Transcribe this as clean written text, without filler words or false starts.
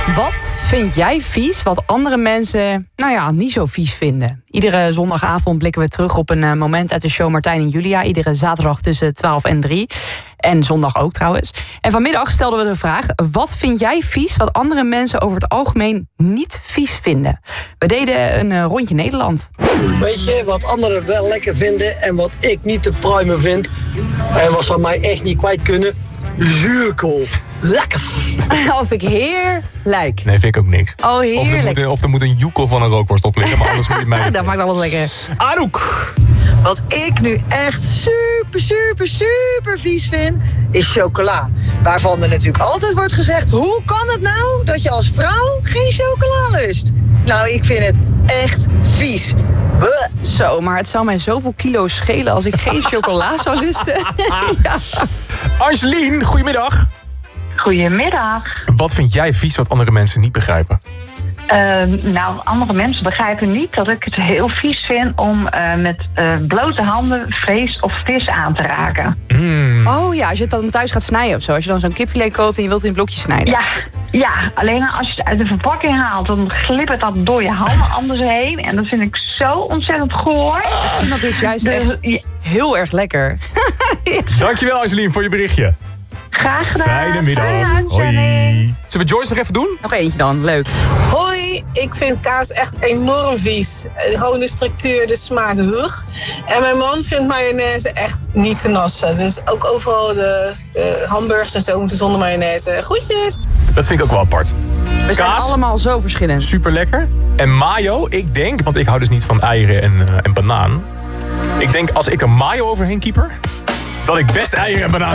Wat vind jij vies wat andere mensen, niet zo vies vinden? Iedere zondagavond blikken we terug op een moment uit de show Martijn en Julia. Iedere zaterdag tussen 12 en 3. En zondag ook trouwens. En vanmiddag stelden we de vraag: wat vind jij vies wat andere mensen over het algemeen niet vies vinden? We deden een rondje Nederland. Weet je, wat anderen wel lekker vinden en wat ik niet te pruimen vind... en wat ze mij echt niet kwijt kunnen... zuurkool. Lekker. Of ik heerlijk. Nee, vind ik ook niks. Oh, heerlijk. Of er moet een joekel van een rookworst op liggen, maar anders moet je mij... Dat maakt alles lekker. Anouk. Wat ik nu echt super vies vind, is chocola. Waarvan er natuurlijk altijd wordt gezegd... hoe kan het nou dat je als vrouw geen chocola lust? Nou, ik vind het echt vies. Bleh. Zo, maar het zou mij zoveel kilo's schelen als ik geen chocola zou lusten. Ja. Angelien, goedemiddag. Goedemiddag. Wat vind jij vies wat andere mensen niet begrijpen? Andere mensen begrijpen niet dat ik het heel vies vind om met blote handen vlees of vis aan te raken. Oh ja, als je het dan thuis gaat snijden of zo. Als je dan zo'n kipfilet koopt en je wilt het in blokjes snijden. Ja, alleen als je het uit de verpakking haalt, dan glippert dat door je handen anders heen. En dat vind ik zo ontzettend goor. Ik vind dat dus juist echt heel erg lekker. Dankjewel Angelien voor je berichtje. Graag gedaan. Fijne middag. Hoi. Zullen we Joyce nog even doen? Nog eentje dan, leuk. Hoi, ik vind kaas echt enorm vies. Gewoon de structuur, de smaak, hug. En mijn man vindt mayonaise echt niet te nassen. Dus ook overal de hamburgers en zo moeten zonder mayonaise. Groetjes! Dat vind ik ook wel apart. We zijn allemaal zo verschillend. Super lekker. En mayo, ik denk, want ik hou dus niet van eieren en banaan. Ik denk als ik er mayo overheen kieper, dat ik best eieren en banaan